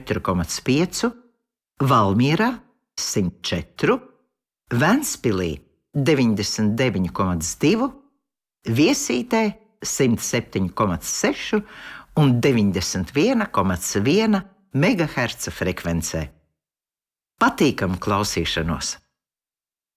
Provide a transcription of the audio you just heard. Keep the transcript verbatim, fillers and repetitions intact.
četri komats pieci, Valmierā simt četri, Ventspilī deviņdesmit deviņi komats divi, Viesītē simt septiņi komats seši un deviņdesmit viens komats viens megaherca frekvencē. Patīkamu klausīšanos!